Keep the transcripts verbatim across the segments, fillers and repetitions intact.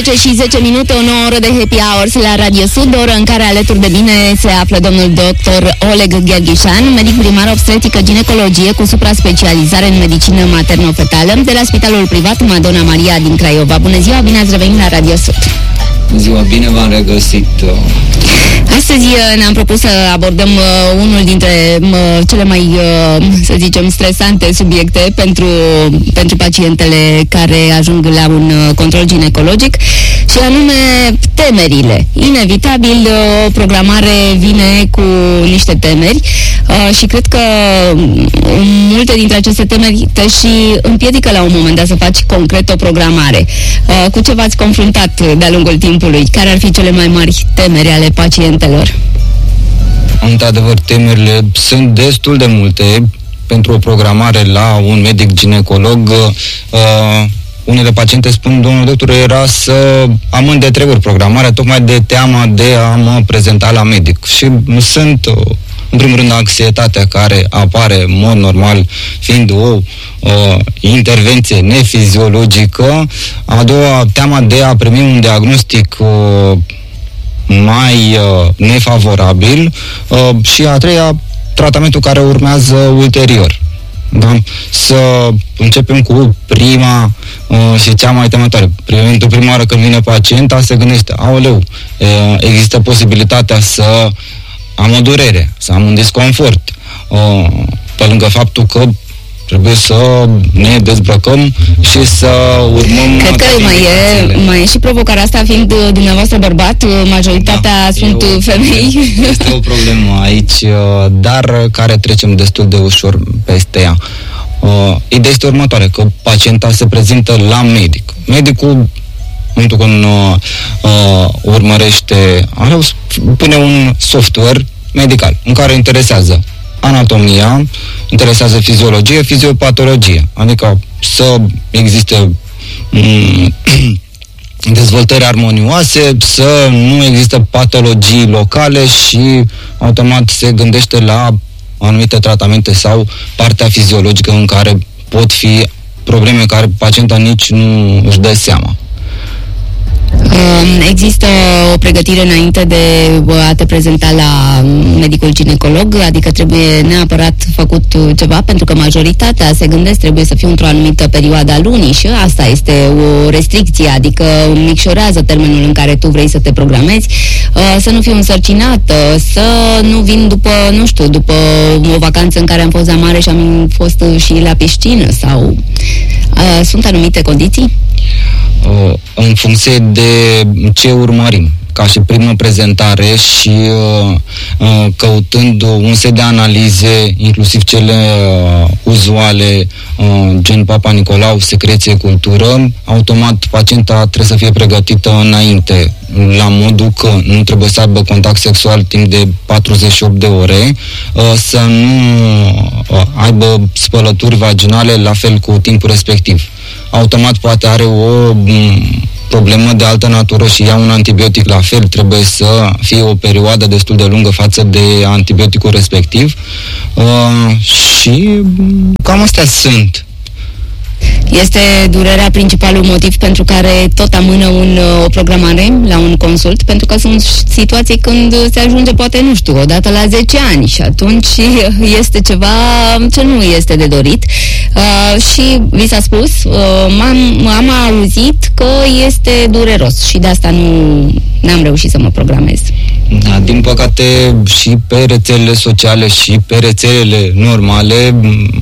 și zece minute, o nouă oră de Happy Hours la Radio Sud, oră în care alături de mine se află domnul doctor Oleg Gherghișan, medic primar obstetrică ginecologie cu supra-specializare în medicină materno-fetală de la Spitalul Privat Madonna Maria din Craiova. Bună ziua, bine ați revenit la Radio Sud. Bună ziua, bine v-am regăsit. Astăzi ne-am propus să abordăm uh, unul dintre uh, cele mai, uh, să zicem, stresante subiecte pentru, pentru pacientele care ajung la un uh, control ginecologic, și anume temerile. Inevitabil, uh, o programare vine cu niște temeri uh, și cred că uh, multe dintre aceste temeri te și împiedică la un moment dat să faci concret o programare. Uh, cu ce v-ați confruntat de-a lungul timpului? Care ar fi cele mai mari temeri ale pacientelor? Într-adevăr, temerile sunt destul de multe pentru o programare la un medic ginecolog. Uh, unele paciente spun, domnul doctor, era să amân de treburi programarea tocmai de teama de a mă prezenta la medic. Și sunt, uh, în primul rând, anxietatea care apare în mod normal, fiind o uh, intervenție nefiziologică. A doua, teama de a primi un diagnostic uh, mai uh, nefavorabil uh, și a treia, tratamentul care urmează ulterior. Da? Să începem cu prima uh, și cea mai temătoare. Pentru prima oară când vine pacienta, se gândește, aoleu, uh, există posibilitatea să am o durere, să am un disconfort, uh, pe lângă faptul că trebuie să ne dezbrăcăm și să urmăm... Cred că mai e, mai e și provocarea asta, fiind dumneavoastră bărbat, majoritatea da, sunt o, femei. Este o problemă aici, dar care trecem destul de ușor peste ea. Ideea este următoare, că pacienta se prezintă la medic. Medicul, în momentul când uh, urmărește, are, pune un software medical în care interesează anatomia, interesează fiziologie, fiziopatologie, adică să existe mm, dezvoltări armonioase, să nu există patologii locale și automat se gândește la anumite tratamente sau partea fiziologică în care pot fi probleme care pacienta nici nu își dă seama. Există o pregătire înainte de a te prezenta la medicul ginecolog, adică trebuie neapărat făcut ceva, pentru că majoritatea se gândesc trebuie să fie într-o anumită perioadă a lunii și asta este o restricție, adică micșorează termenul în care tu vrei să te programezi, să nu fiu însărcinată, să nu vin după, nu știu, după o vacanță în care am fost la mare și am fost și la piscină, sau sunt anumite condiții? Uh, în funcție de ce urmărim, ca și primă prezentare și uh, uh, căutând un set de analize, inclusiv cele uh, uzuale, uh, gen Papa Nicolau, secreție, cultură, automat pacienta trebuie să fie pregătită înainte, la modul că nu trebuie să aibă contact sexual timp de patruzeci și opt de ore, uh, să nu uh, aibă spălături vaginale la fel cu timpul respectiv. Automat poate are o m, problemă de altă natură și ia un antibiotic la fel, trebuie să fie o perioadă destul de lungă față de antibioticul respectiv uh, și cam astea sunt. Este durerea principalul motiv pentru care tot amână un, o programare la un consult? Pentru că sunt situații când se ajunge, poate, nu știu, odată la zece ani și atunci este ceva ce nu este de dorit. Uh, și vi s-a spus, uh, m-am, am auzit că este dureros și de asta nu n-am reușit să mă programez. Da, din păcate și pe rețelele sociale și pe rețelele normale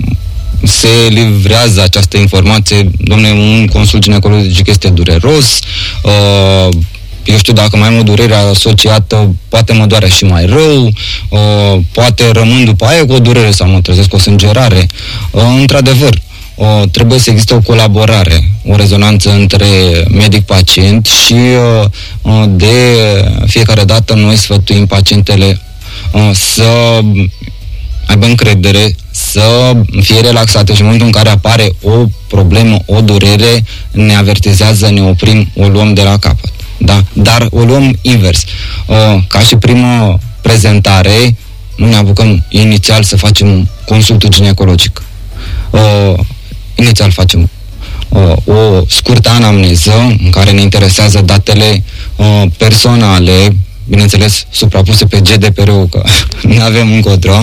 se livrează această informație, dom'le, un consult ginecologic este dureros, uh, eu știu, dacă mai am o durere asociată, poate mă doare și mai rău, uh, poate rămân după aia cu o durere sau mă trezesc cu o sângerare. Uh, într-adevăr, uh, trebuie să existe o colaborare, o rezonanță între medic-pacient și uh, de fiecare dată noi sfătuim pacientele uh, să aibă încredere, să fie relaxate și în momentul în care apare o problemă, o durere, ne avertizează, ne oprim, o luăm de la capăt. Da? Dar o luăm invers. Uh, ca și primă prezentare, nu ne apucăm inițial să facem consultul ginecologic. Uh, inițial facem uh, o scurtă anamneză în care ne interesează datele uh, personale, bineînțeles suprapuse pe G D P R-ul, că nu avem încotro.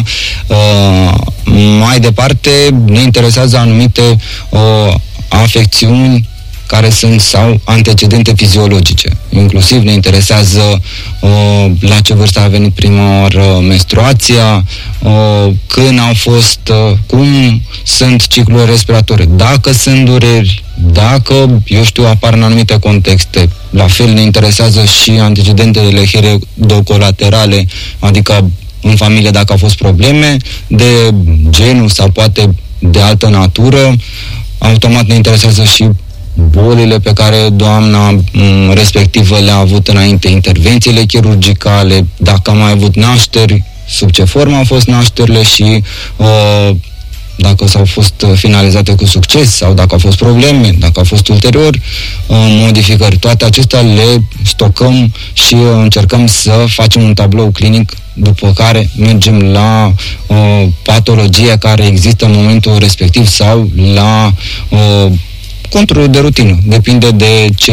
Uh, mai departe ne interesează anumite uh, afecțiuni care sunt sau antecedente fiziologice. Inclusiv ne interesează uh, la ce vârstă a venit prima oară menstruația, uh, când au fost, uh, cum sunt ciclurile respiratorii, dacă sunt dureri, dacă, eu știu, apar în anumite contexte. La fel ne interesează și antecedentele heredocolaterale, adică în familie dacă au fost probleme de genul sau poate de altă natură. Automat ne interesează și bolile pe care doamna respectivă le-a avut înainte, intervențiile chirurgicale, dacă a mai avut nașteri, sub ce formă au fost nașterile și uh, dacă s-au fost finalizate cu succes sau dacă au fost probleme, dacă au fost ulterior uh, modificări. Toate acestea le stocăm și uh, încercăm să facem un tablou clinic, după care mergem la uh, patologia care există în momentul respectiv sau la uh, controlul de rutină. Depinde de ce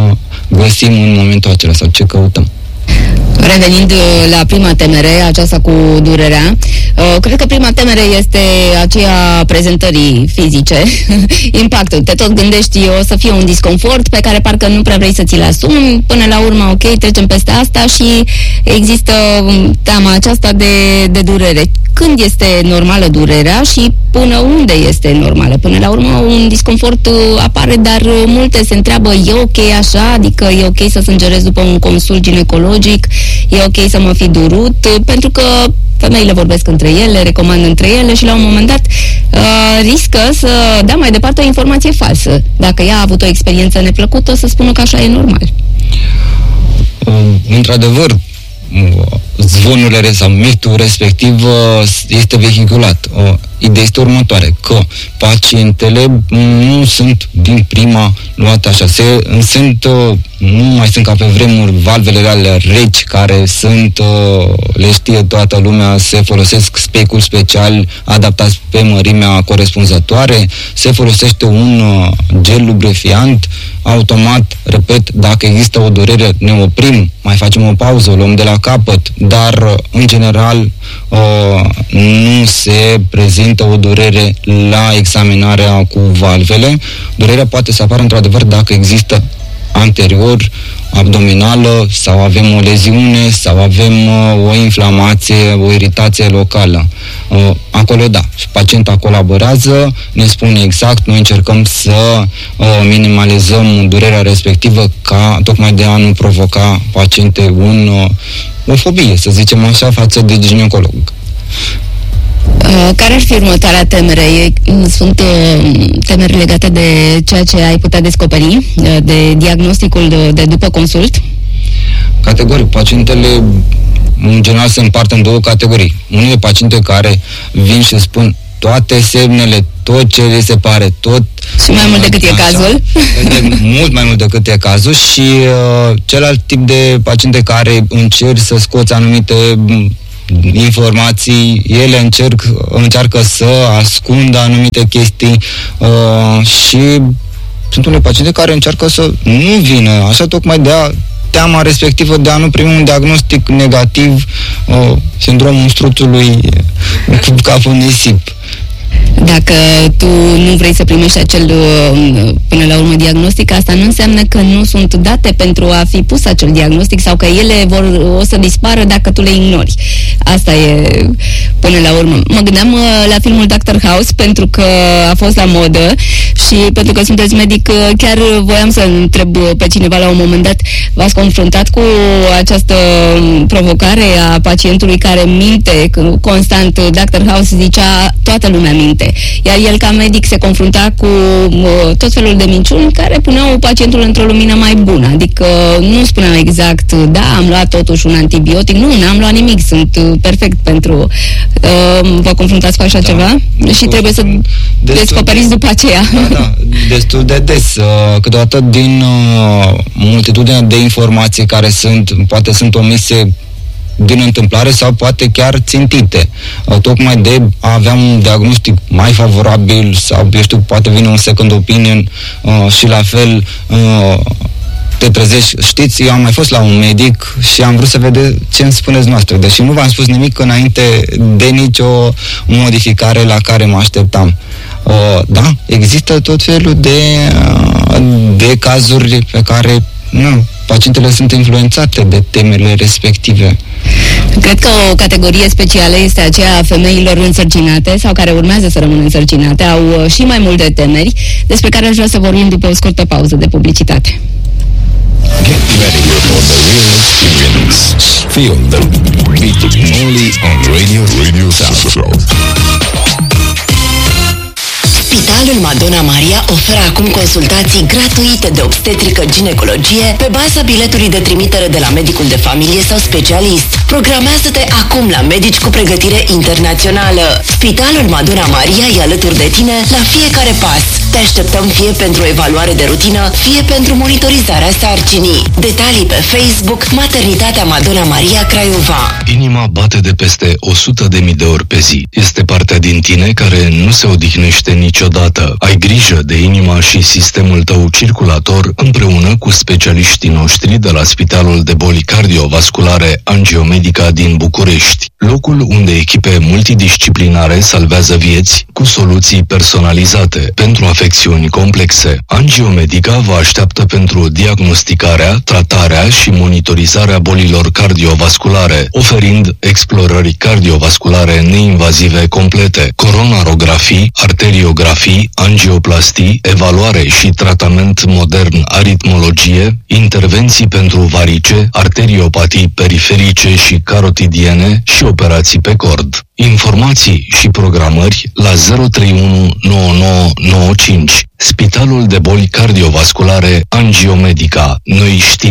găsim în momentul acela sau ce căutăm. Revenind la prima temere, aceasta cu durerea, cred că prima temere este aceea prezentării fizice, impactul. Te tot gândești, o să fie un disconfort pe care parcă nu prea vrei să ți-l asumi, până la urmă, ok, trecem peste asta și există teama aceasta de, de durere. Când este normală durerea și până unde este normală? Până la urmă un disconfort apare, dar multe se întreabă, e ok așa? Adică e ok să sângerez după un consult ginecologic? E ok să mă fi durut? Pentru că femeile vorbesc între ele, recomandă între ele și la un moment dat uh, riscă să dea mai departe o informație falsă. Dacă ea a avut o experiență neplăcută, o să spună că așa e normal. Uh, într-adevăr, zvonurile sau mitul respectiv este vehiculat. Ideea este următoare, că pacientele nu sunt din prima luate așa. Se, sunt, nu mai sunt ca pe vremuri valvele alea reci care sunt, le știe toată lumea, se folosesc specul special adaptați pe mărimea corespunzătoare, se folosește un gel lubrifiant, automat, repet, dacă există o durere, ne oprim, mai facem o pauză, o luăm de la capăt, dar în general nu se prezintă o durere la examinarea cu valvele. Durerea poate să apară într-adevăr dacă există anterior abdominală sau avem o leziune sau avem uh, o inflamație, o iritație locală. Uh, acolo da, și pacienta colaborează, ne spune exact, noi încercăm să uh, minimalizăm durerea respectivă ca tocmai de a nu provoca paciente un, uh, o fobie, să zicem așa, față de ginecolog. Uh, care ar fi următoarea temere? Sunt uh, temeri legate de ceea ce ai putea descoperi, uh, de diagnosticul de, de după consult? Categoric, pacientele în general se împart în două categorii. Unele paciente care vin și spun toate semnele, tot ce le se pare, tot... Și mai mult decât așa, e cazul? De, mult mai mult decât e cazul și uh, celălalt tip de paciente care încerc să scoți anumite informații, ele încerc, încearcă să ascundă anumite chestii uh, și sunt unele paciente care încearcă să nu vină, așa tocmai de a teama respectivă de a nu primi un diagnostic negativ, uh, sindromul struțului cu capul nisip. Dacă tu nu vrei să primești acel, până la urmă, diagnostic, asta nu înseamnă că nu sunt date pentru a fi pus acel diagnostic sau că ele vor, o să dispară dacă tu le ignori. Asta e până la urmă. Mă gândeam la filmul doctor House pentru că a fost la modă și pentru că sunteți medic, chiar voiam să întreb pe cineva la un moment dat, v-ați confruntat cu această provocare a pacientului care minte constant? doctor House zicea, toată lumea minte. Iar el ca medic se confrunta cu uh, tot felul de minciuni care puneau pacientul într-o lumină mai bună. Adică nu spuneau exact, da, am luat totuși un antibiotic. Nu, n-am luat nimic, sunt uh, perfect pentru... Uh, vă confruntați cu așa da, ceva? Și trebuie să descoperiți după aceea. Da, da, destul de des. Uh, câteodată din uh, multitudinea de informații care sunt, poate sunt omise din întâmplare sau poate chiar țintite. Uh, tocmai de a avea un diagnostic mai favorabil sau, eu știu, poate vine un second opinion uh, și la fel uh, te trezești. Știți, eu am mai fost la un medic și am vrut să vede ce îmi spuneți noastră, deși nu v-am spus nimic înainte de nicio modificare la care mă așteptam. Uh, da, există tot felul de, uh, de cazuri pe care nu, pacientele sunt influențate de temele respective. Cred că o categorie specială este aceea a femeilor însărcinate sau care urmează să rămână însărcinate, au și mai multe temeri, despre care aș vrea să vorbim după o scurtă pauză de publicitate. Get ready for the real experience. Feel the beat only on Radio Radio South. Spitalul Madonna Maria oferă acum consultații gratuite de obstetrică-ginecologie pe baza biletului de trimitere de la medicul de familie sau specialist. Programează-te acum la medici cu pregătire internațională. Spitalul Madonna Maria e alături de tine la fiecare pas. Te așteptăm fie pentru o evaluare de rutină, fie pentru monitorizarea sarcinii. Detalii pe Facebook Maternitatea Madonna Maria Craiova. Inima bate de peste o sută de mii de ori pe zi. Este partea din tine care nu se odihnește niciodată. Ai grijă de inima și sistemul tău circulator împreună cu specialiștii noștri de la Spitalul de Boli Cardiovasculare Angiomedica din București. Locul unde echipe multidisciplinare salvează vieți cu soluții personalizate pentru afecțiuni complexe. Angiomedica vă așteaptă pentru diagnosticarea, tratarea și monitorizarea bolilor cardiovasculare, oferind explorări cardiovasculare neinvazive complete, coronarografii, arteriografii, angioplastii, evaluare și tratament modern aritmologie, intervenții pentru varice, arteriopatii periferice și carotidiene și operații pe cord. Informații și programări la zero trei unu nouă nouă nouă cinci. Spitalul de Boli Cardiovasculare Angiomedica. Noi știm